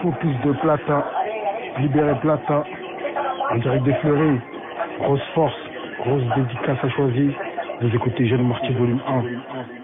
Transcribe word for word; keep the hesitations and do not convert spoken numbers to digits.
Focus de Plata, Libéré Plata, en direct des Fleury, grosse force, grosse dédicace à choisir. Vous écoutez Jeune Marty volume un.